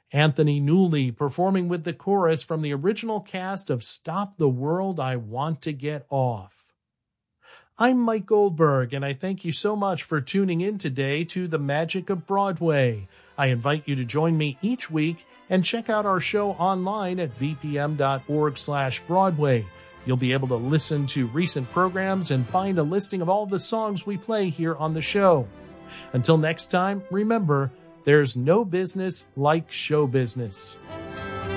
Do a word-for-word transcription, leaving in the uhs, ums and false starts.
Anthony Newley performing with the chorus from the original cast of Stop the World, I Want to Get Off. I'm Mike Goldberg, and I thank you so much for tuning in today to The Magic of Broadway. I invite you to join me each week and check out our show online at v p m dot org slash Broadway. You'll be able to listen to recent programs and find a listing of all the songs we play here on the show. Until next time, remember, there's no business like show business.